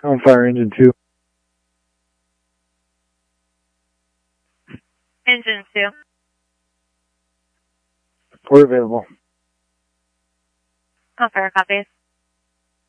On fire engine 2. Engine 2. We're available. On fire, copies.